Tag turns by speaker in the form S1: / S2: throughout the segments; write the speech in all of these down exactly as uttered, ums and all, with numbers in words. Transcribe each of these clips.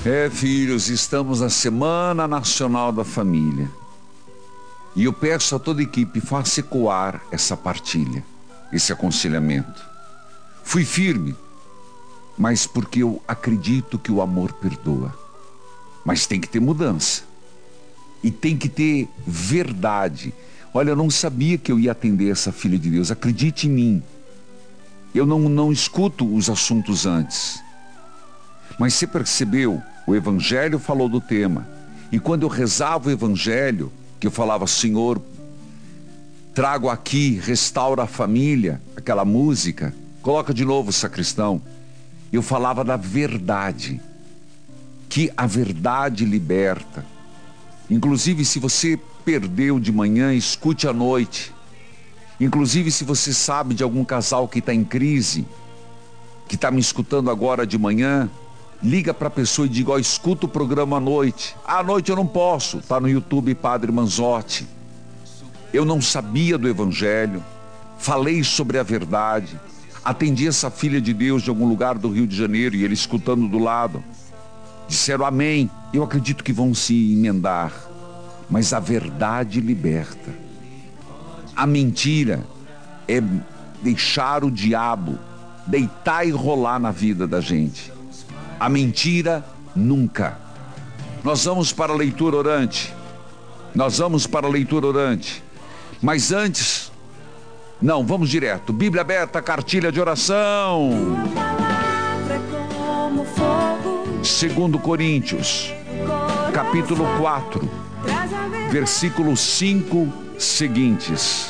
S1: É, filhos, estamos na Semana Nacional da Família. E eu peço a toda a equipe, faça ecoar essa partilha, esse aconselhamento. Fui firme, mas porque eu acredito que o amor perdoa. Mas tem que ter mudança. E tem que ter verdade. Olha, eu não sabia que eu ia atender essa filha de Deus. Acredite em mim. Eu não, não escuto os assuntos antes. Mas você percebeu? O Evangelho falou do tema. E quando eu rezava o Evangelho, que eu falava, Senhor, trago aqui, restaura a família, aquela música, coloca de novo, sacristão. Eu falava da verdade, que a verdade liberta. Inclusive, se você perdeu de manhã, escute à noite. Inclusive, se você sabe de algum casal que está em crise, que está me escutando agora de manhã, liga para a pessoa e diga, ó, escuta o programa à noite. À noite eu não posso, está no YouTube Padre Manzotti. Eu não sabia do Evangelho, falei sobre a verdade, atendi essa filha de Deus de algum lugar do Rio de Janeiro e ele escutando do lado. Disseram amém, eu acredito que vão se emendar, mas a verdade liberta. A mentira é deixar o diabo deitar e rolar na vida da gente. A mentira, nunca. Nós vamos para a leitura orante. Nós vamos para a leitura orante. Mas antes, não, vamos direto. Bíblia aberta, cartilha de oração.
S2: Tua palavra é como fogo.
S1: Segundo Coríntios, capítulo quatro, versículos cinco seguintes.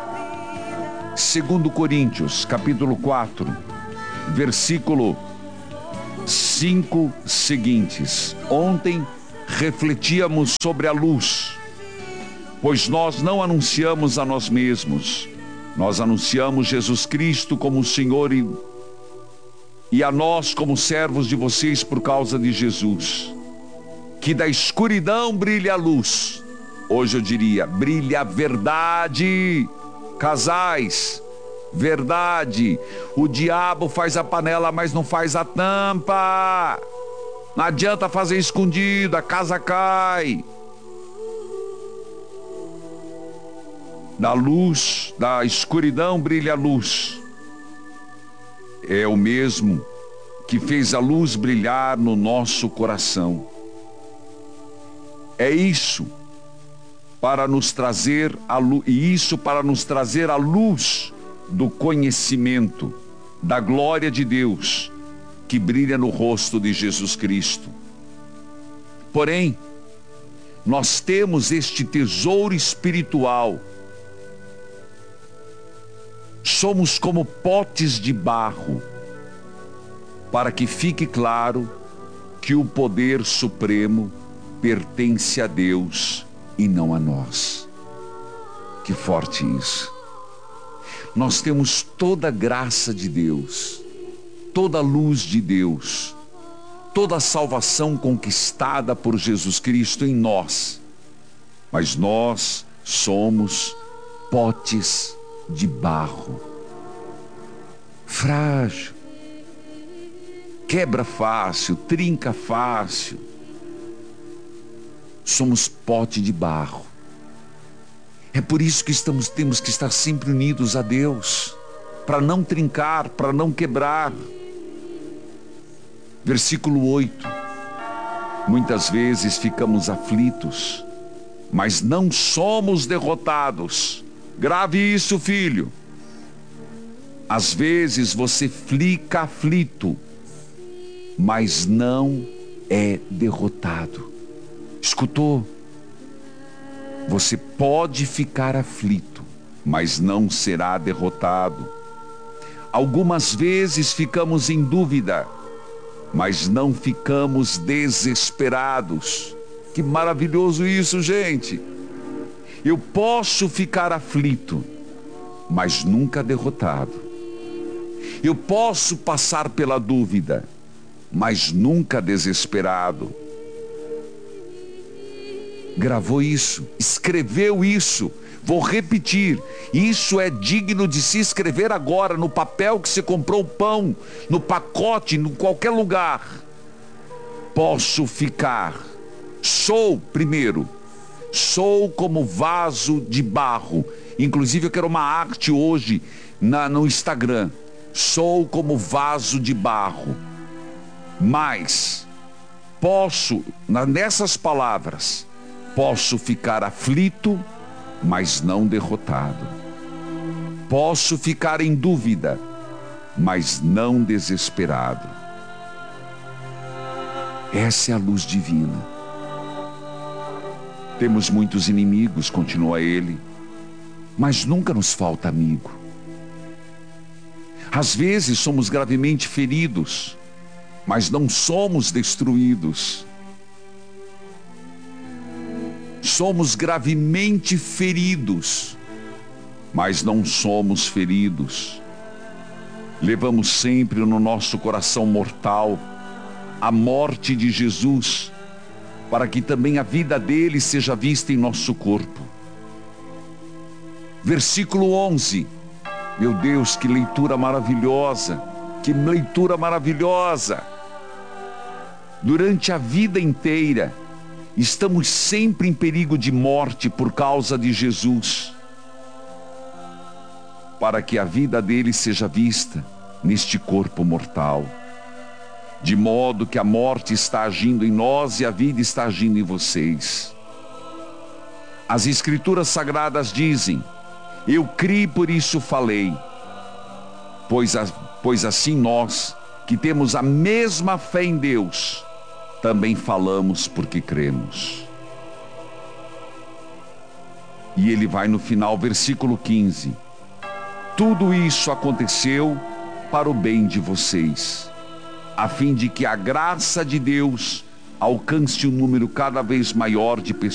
S1: Segundo Coríntios, capítulo quatro, versículo cinco seguintes. Ontem refletíamos sobre a luz, pois nós não anunciamos a nós mesmos, nós anunciamos Jesus Cristo como Senhor e, e a nós como servos de vocês por causa de Jesus. Que da escuridão brilhe a luz. Hoje eu diria, brilha a verdade. Casais, verdade. O diabo faz a panela, mas não faz a tampa. Não adianta fazer escondido, a casa cai. Da luz, da escuridão brilha a luz. É o mesmo que fez a luz brilhar no nosso coração. É isso para nos trazer a luz, e isso para nos trazer a luz do conhecimento da glória de Deus que brilha no rosto de Jesus Cristo. Porém, nós temos este tesouro espiritual. Somos como potes de barro, para que fique claro que o poder supremo pertence a Deus e não a nós. Que forte isso. Nós temos toda a graça de Deus, toda a luz de Deus, toda a salvação conquistada por Jesus Cristo em nós. Mas nós somos potes de barro, frágil, quebra fácil, trinca fácil. Somos pote de barro. É por isso que estamos, temos que estar sempre unidos a Deus, para não trincar, para não quebrar. Versículo oito. Muitas vezes ficamos aflitos, mas não somos derrotados. Grave isso, filho. Às vezes você fica aflito, mas não é derrotado. Escutou? Você pode ficar aflito, mas não será derrotado. Algumas vezes ficamos em dúvida, mas não ficamos desesperados. Que maravilhoso isso, gente! Eu posso ficar aflito, mas nunca derrotado. Eu posso passar pela dúvida, mas nunca desesperado. Gravou isso, escreveu isso. Vou repetir, isso é digno de se escrever agora, no papel que você comprou o pão, no pacote, em qualquer lugar. posso ficar. Sou, primeiro, sou como vaso de barro. Inclusive eu quero uma arte hoje na, no Instagram. Sou como vaso de barro. Mas posso, nessas palavras, posso ficar aflito, mas não derrotado. Posso ficar em dúvida, mas não desesperado. Essa é a luz divina. Temos muitos inimigos, continua ele, mas nunca nos falta amigo. Às vezes somos gravemente feridos, mas não somos destruídos. Somos gravemente feridos, mas não somos feridos. Levamos sempre no nosso coração mortal a morte de Jesus, para que também a vida dele seja vista em nosso corpo. Versículo onze. Meu Deus, que leitura maravilhosa, que leitura maravilhosa. Durante a vida inteira, estamos sempre em perigo de morte por causa de Jesus, para que a vida dele seja vista neste corpo mortal. De modo que a morte está agindo em nós e a vida está agindo em vocês. As Escrituras Sagradas dizem: eu criei, por isso falei. Pois, a, pois assim nós, que temos a mesma fé em Deus, também falamos porque cremos. E ele vai no final, versículo quinze. Tudo isso aconteceu para o bem de vocês, a fim de que a graça de Deus alcance um número cada vez maior de pessoas